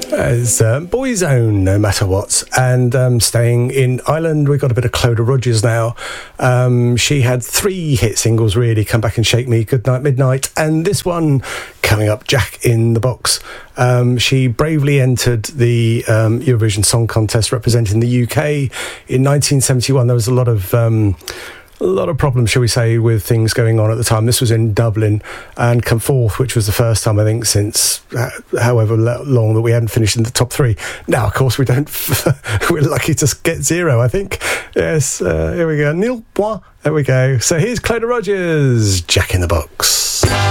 As Boyzone, no matter what. And staying in Ireland, we've got a bit of Clodagh Rogers now. She had 3 hit singles, really. Come Back and Shake Me, Good Night Midnight, and this one coming up, Jack in the Box. She bravely entered the Eurovision Song Contest representing the UK in 1971. There was a lot of problems, shall we say, with things going on at the time. This was in Dublin, and come fourth, which was the first time, I think, since however long that we hadn't finished in the top 3. Now, of course, we don't. We're lucky to get 0, I think. Yes, here we go. Nil point. There we go. So here's Clodagh Rogers, Jack in the Box.